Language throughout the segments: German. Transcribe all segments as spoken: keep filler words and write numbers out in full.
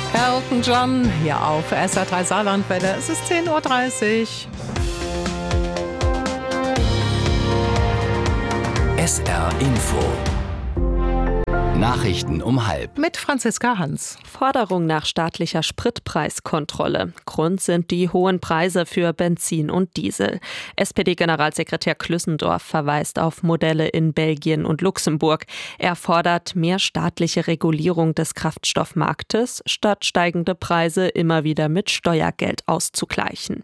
Elton John hier auf S R drei Saarlandwelle. Es ist zehn Uhr dreißig. S R Info. Nachrichten um halb. Mit Franziska Hans. Forderung nach staatlicher Spritpreiskontrolle. Grund sind die hohen Preise für Benzin und Diesel. S P D-Generalsekretär Klüssendorf verweist auf Modelle in Belgien und Luxemburg. Er fordert mehr staatliche Regulierung des Kraftstoffmarktes, statt steigende Preise immer wieder mit Steuergeld auszugleichen.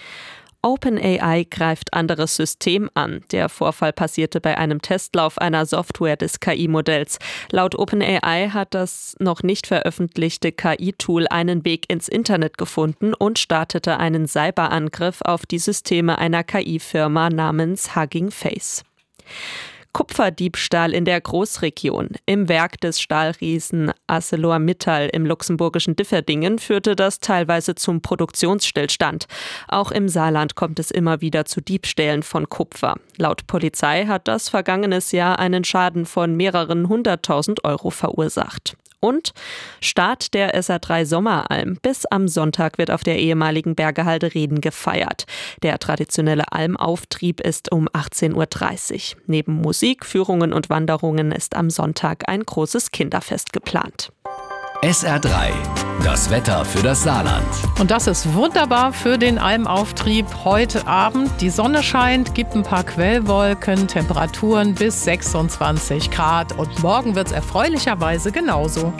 OpenAI greift anderes System an. Der Vorfall passierte bei einem Testlauf einer Software des K I-Modells. Laut OpenAI hat das noch nicht veröffentlichte K I-Tool einen Weg ins Internet gefunden und startete einen Cyberangriff auf die Systeme einer K I-Firma namens Hugging Face. Kupferdiebstahl in der Großregion. Im Werk des Stahlriesen ArcelorMittal im luxemburgischen Differdingen führte das teilweise zum Produktionsstillstand. Auch im Saarland kommt es immer wieder zu Diebstählen von Kupfer. Laut Polizei hat das vergangenes Jahr einen Schaden von mehreren hunderttausend Euro verursacht. Und Start der S R drei Sommeralm. Bis am Sonntag wird auf der ehemaligen Bergehalde Reden gefeiert. Der traditionelle Almauftrieb ist um achtzehn Uhr dreißig. Neben Musik, Führungen und Wanderungen ist am Sonntag ein großes Kinderfest geplant. S R drei, das Wetter für das Saarland. Und das ist wunderbar für den Almauftrieb heute Abend. Die Sonne scheint, gibt ein paar Quellwolken, Temperaturen bis sechsundzwanzig Grad. Und morgen wird es erfreulicherweise genauso.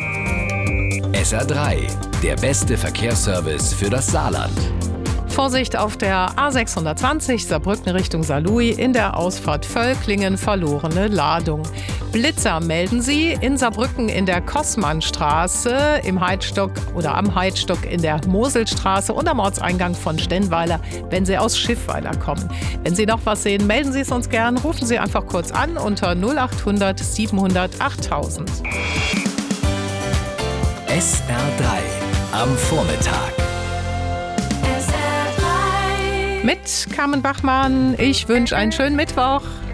S R drei, der beste Verkehrsservice für das Saarland. Vorsicht auf der A sechshundertzwanzig Saarbrücken Richtung Saarlouis, in der Ausfahrt Völklingen verlorene Ladung. Blitzer melden Sie in Saarbrücken in der Kossmannstraße, im Heidstock oder am Heidstock in der Moselstraße und am Ortseingang von Stennweiler, wenn Sie aus Schiffweiler kommen. Wenn Sie noch was sehen, melden Sie es uns gern. Rufen Sie einfach kurz an unter null acht hundert siebenhundert achttausend. S R drei am Vormittag. Mit Carmen Bachmann. Ich wünsche einen schönen Mittwoch.